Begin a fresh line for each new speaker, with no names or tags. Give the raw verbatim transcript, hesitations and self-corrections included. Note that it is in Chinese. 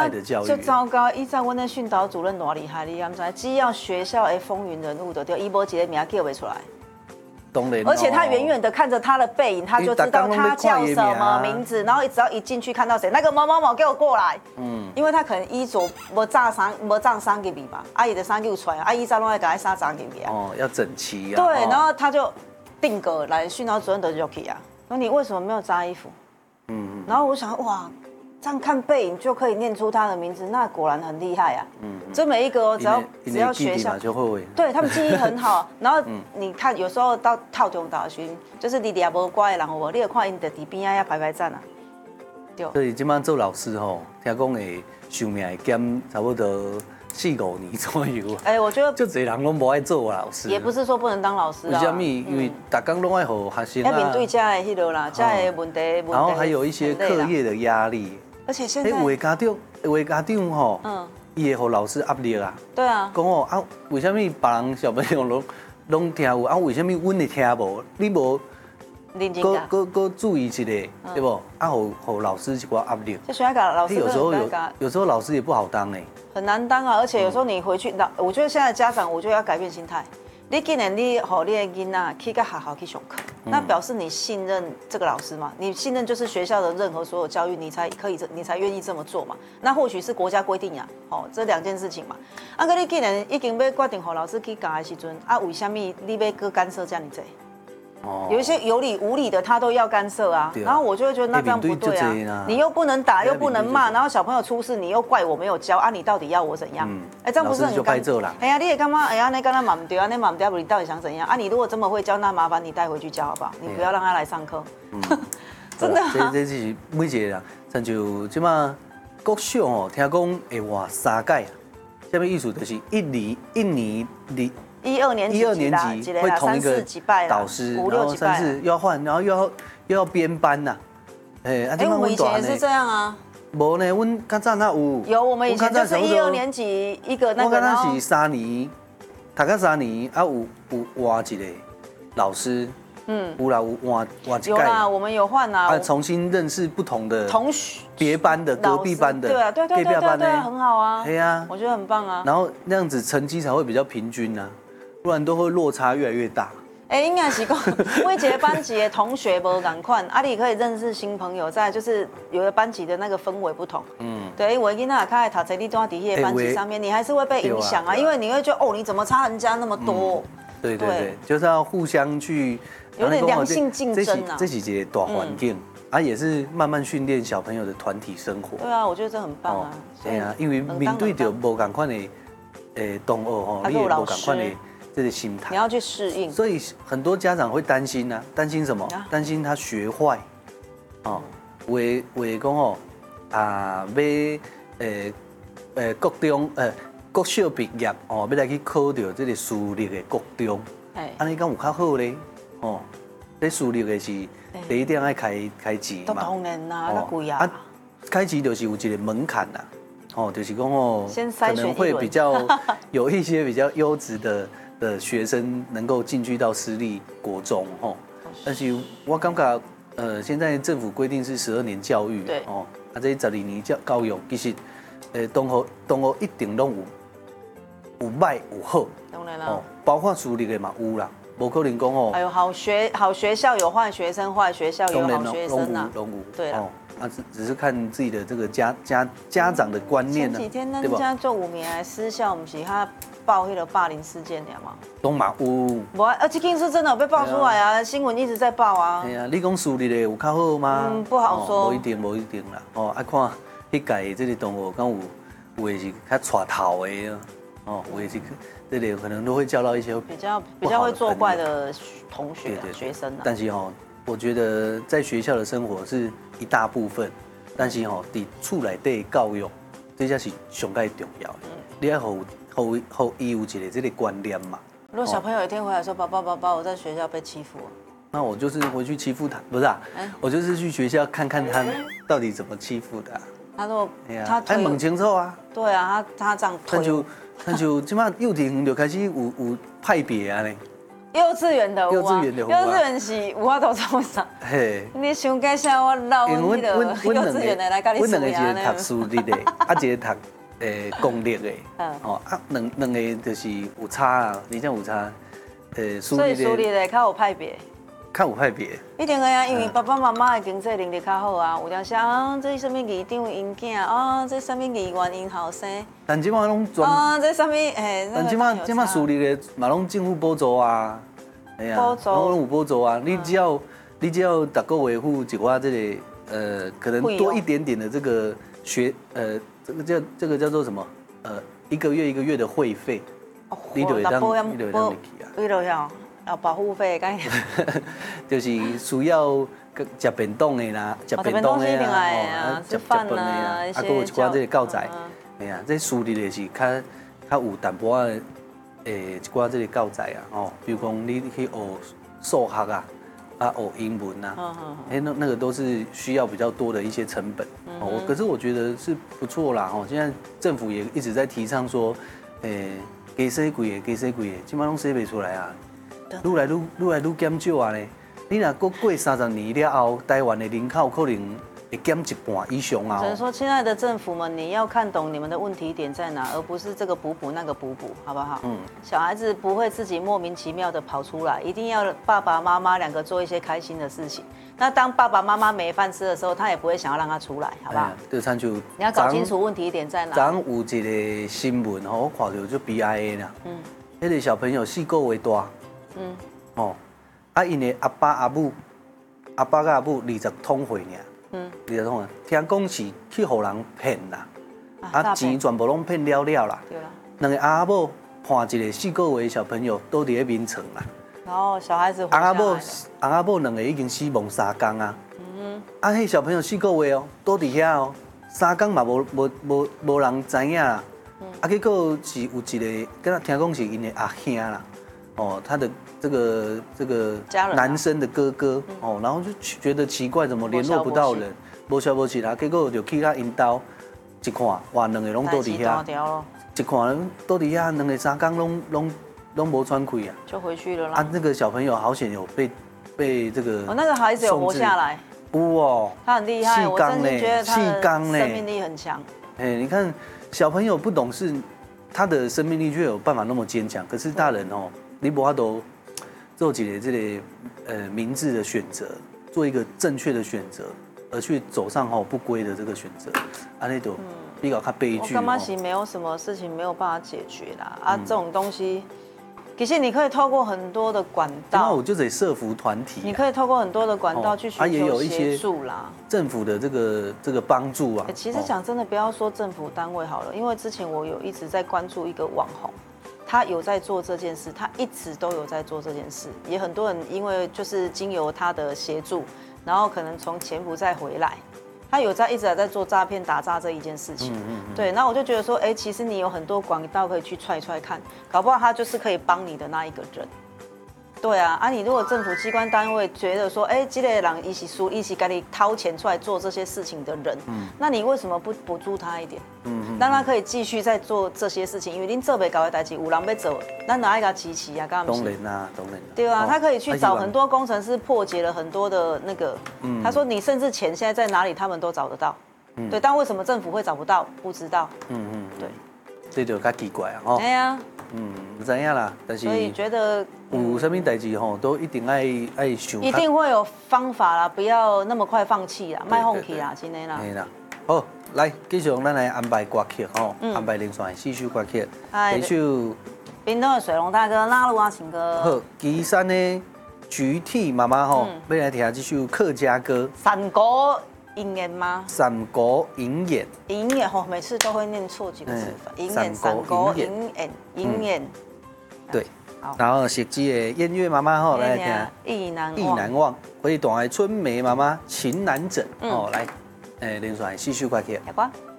害的教育。
就糟糕，依照阮的训导主任多厉害，你敢知？只要学校的风云人物的，就伊无一个名叫不出来。
当然。
而且他远远的看着他的背影，他就知道他叫什么名字，然后只要一进去看到谁，那个某某某给我过来。嗯。因为他可能衣着无炸衫，无炸衫给你吧，阿姨的衫给出来，阿姨照拢爱给他衫衫给你啊。
哦，要整齐啊。
对，然后他就定格来训导主任的 Jockey 啊，说你为什么没有扎衣服？嗯。然后我想，哇。这样看背影就可以念出他的名字，那果然很厉害啊！嗯，这每一个哦，只要只要学校，对他们记忆很好。然后你看，有时候到套中岛巡，就是你俩无乖的人哦，你有看因在底边啊排排站啊。对。所
以今晚做老师吼，听讲会寿命会减差不多四五年左右。
哎，我觉得
就侪人拢无爱做老师。
也不是说不能当老师啊。
为什么？因为大家拢爱和学生啊。
要面对家的迄落啦，家的问题，
然后还有一些课业的压力。
而且现在，
有的家长，有的家长吼，嗯，伊会互老师压力啊。
对啊。
讲哦啊，为什么别人小朋友拢拢听有啊？为什么阮会听无？你无，搁搁搁注意一下，对不？啊，互互老师一寡压力。
就学校搞老师
有时候有，有时候老师也不好当哎。
很难当啊，而且有时候你回去，老，我觉得现在家长，我觉得要改变心态。你既然你互你的囡仔去个学校去上课，那表示你信任这个老师嘛？你信任就是学校的任何所有教育，你才可以这，你才愿意这么做嘛？那或许是国家规定呀，哦，这两件事情嘛。啊，可你既然已经要决定互老师去教的时阵，啊，为什么你要搁干涉这样子？哦，有一些有理无理的，他都要干涉啊。然后我就会觉得那这样不对啊，你又不能打，又不能骂，然后小朋友出事，你又怪我没有教啊，你到底要我怎样？哎，这样不是很干涉？哎呀，你也干嘛？哎呀，那刚刚满丢啊，那满丢，你到底想怎样啊？你如果这么会教，那麻烦你带回去教好不好？你不要让他来上课。真的。
这这是每一个人，像就即马国小哦，听讲会换三届啊，什么意思？就是一年一年二。
一二年级，
一二年级会同一个导师，然后三四又要换，然后又要又要编班呐。
哎，哎，我们以前也是这样啊。
无呢，阮较早那有。
有，我们以前就是一二年级一个那个。
我刚刚是三年，读到三年啊，有有换一个老师。嗯。有啦，有换换一届。
有啦，我们有换啊。
啊，重新认识不同的
同学、
别班的、隔壁班的。
对啊，对对对对对，很好啊。
对啊，
我觉得很棒啊。
然后那样子成绩才会比较平均啊。不然都会落差越来越大。
哎，应该是讲每一个班级的同学不同款，啊，你可以认识新朋友。再就是有的班级的那个氛围不同，嗯，对，我囡仔开始读册，你都要在那个班级上面，你还是会被影响啊，因为你会觉得哦，你怎么差人家那么多？
对对对，就是要互相去
有点良性竞争啊。
这几节大环境啊，也是慢慢训练小朋友的团体生活。
对啊，我觉得这很棒啊。
对啊，因为面对着无同款的诶同学吼，你也无同款的。这个心态，
你要去适应。
所以很多家长会担心啊，担心什么？担心他学坏，哦，为为讲哦啊，要诶诶国中诶国小毕业哦，要来去考到这个私立的国中，哎，安尼讲有较好咧，哦，这私立的是第一点爱开开钱嘛，
当然啦，那贵啊，
开钱就是有一个门槛呐，哦，就是讲哦，
先筛选一轮，
可能会比较有一些比较优质的。的学生能够进去到私立国中吼，但是我感觉呃，现在政府规定是十二年教育，
对
哦，啊这十二年教教育其实，呃，同学同学一定拢有有歹有好，
当然啦，哦，
包括私立的嘛有啦，无可能讲哦，
还有好学好学校有坏学生，坏学校有好学生啊，
拢有，
对啦。
啊，只只是看自己的这个家家家长的观念呢。
前几天咱家做五名的私校，不是他报迄个霸凌事件了吗？
拢嘛有。
无啊，这件事真的有被爆出来啊，新闻一直在报啊。
对啊，你讲私立的有较好吗？
嗯，不好说。
无一定，无一定啦。哦，爱看迄届这个同学，敢有有的是较带头的哦，有的是这里可能都会交到一些
比较比较会作怪的同学学生啊。
但是哦。我觉得在学校的生活是一大部分，但是吼，伫厝内底教育，这才是上介重要的。你要互互互伊有一个这个观念嘛。
如果小朋友有一天回来说：“爸爸，爸爸，我在学校被欺负了。”
那我就是回去欺负他，不是啊？我就是去学校看看他到底怎么欺负的。
他说：“
他他问清楚啊。”
对啊，他他这样推。
他就他就即马幼稚园就开始有有派别啊嘞。
幼稚园的有啊，
幼稚园的有啊
幼稚园是有法度创啥？
嘿，
你想介绍我老
因为
迄个幼稚园的来甲你
阮两个
数呀
一个读数理的，啊一个读诶公立的，
嗯
哦啊两两个就是有差啊，而且有差，诶数
所以
理的
数理的较有派别。
较有派别。
一定个呀，因为爸爸妈妈的经济能力较好啊，有当时啊，这什么义长因囝啊，这什么议员因后生，
但即马拢全，
啊，这什么诶，
但即马即马数理的嘛拢政府补助啊，哎呀，
补助
拢有补助啊。你只要你只要逐个月付一寡这个呃，可能多一点点的这个学呃，这个叫这个叫做什么呃，一个月一个月的会费，你就会当你就会当入去啊。
你就晓。啊，保护费概念，
就是需要食便当的啦，食便当的
啊，吃饭啦，
啊，还有一寡这个教材，哎呀，这私立的是较较有淡薄仔诶一寡这个教材啊，哦，比如讲你去学数学啊，啊学英文啊，哎那那个都是需要比较多的一些成本哦。可是我觉得是不错啦，哦，现在政府也一直在提倡说，诶，加生贵的，加生贵的，基本上生不出来啊。愈来愈愈来愈减少啊咧！你若过过三十年了后，台湾的人口可能会减一半以上啊！
只能说，亲爱的政府们，你要看懂你们的问题点在哪，而不是这个补补那个补补，好不好？嗯。小孩子不会自己莫名其妙的跑出来，一定要爸爸妈妈两个做一些开心的事情。那当爸爸妈妈没饭吃的时候，他也不会想要让他出来，好不好？
就参像
你要搞清楚问题点在哪。
昨有一个新闻吼，我看到就悲哀的啦。嗯。迄个小朋友四个月大。嗯，哦，啊，因的阿爸阿母，阿爸甲阿母二十通岁尔，嗯，二十通岁，听讲是去互人骗啦，啊，钱全部拢骗了了啦，对啦，两个阿母判一个四个月的小朋友倒伫咧眠床啦，
然后小孩子
阿母阿母两个已经死亡三天啊，嗯啊，迄小朋友四个月哦，倒伫遐哦，三天嘛无无无无人知影啦，啊，结果是有一个，敢若听讲是因的阿兄啦。哦，他的这个这个男生的哥哥哦，然后就觉得奇怪，怎么联络不到人，无消无息啦，结果就去他因兜一看，哇，两个拢倒伫遐，一看倒伫遐，两个三工拢拢拢无喘气啊，
就回去了啦。
啊，那个小朋友好险有被被这个，
哦，那个孩子有活下来，
有哦，
他很厉害，我真心觉得他的生命力很强。
哎，你看小朋友不懂事，他的生命力却有办法那么坚强，可是大人哦。你无法度做一个这个呃明智的选择，做一个正确的选择，而去走上吼不归的这个选择，啊那种比较较悲剧。
我干嘛是没有什么事情没有办法解决啦？啊，这种东西，其实你可以透过很多的管道，
那我就得社服团体，
你可以透过很多的管道去寻求协助啦。
政府的这个这个帮助啊。
其实讲真的，不要说政府单位好了，因为之前我有一直在关注一个网红。他有在做这件事，他一直都有在做这件事，也很多人因为就是经由他的协助，然后可能从潜伏再回来，他有在一直在做诈骗打诈这一件事情。嗯嗯嗯对，那我就觉得说，哎，其实你有很多管道可以去踹踹看，搞不好他就是可以帮你的那一个人。对啊，啊，你如果政府机关单位觉得说，哎，这个人一起输，一起给你掏钱出来做这些事情的人，嗯，那你为什么不补助他一点？嗯，让他可以继续在做这些事情，因为您做袂搞的代志，有人要做，咱哪一个支持啊？
当然啊，当然。
对啊，他可以去找很多工程师破解了很多的那个，嗯，他说你甚至钱现在在哪里，他们都找得到。嗯，对，但为什么政府会找不到？不知道。嗯嗯，对，
这就较奇怪啊，吼。
对啊。
嗯，不知影啦，但是
所以觉得
有什么代志吼，都一定爱爱想。
一定会有方法啦，不要那么快放弃啦，卖放弃啦，真的啦。
嘿啦，好，来继续咱来安排歌曲吼，安排另外四首歌曲，第一首
屏东的水龙大哥拉鲁阿情歌。
好，岐山的菊替妈妈吼，要来听这首客家歌。
山歌银眼吗？
山歌银眼。
银眼吼，每次都会念错几个字。银眼山歌银眼银眼。对。
然后食指的燕月妈妈吼来听。
意难
意难忘。回大的春梅妈妈情难枕。哦，来，诶，连续四首歌曲。
来歌。